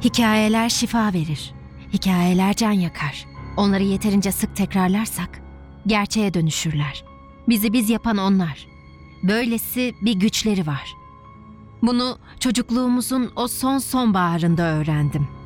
Hikayeler şifa verir. Hikayeler can yakar. Onları yeterince sık tekrarlarsak gerçeğe dönüşürler. Bizi biz yapan onlar. Böylesi bir güçleri var. Bunu çocukluğumuzun o son sonbaharında öğrendim.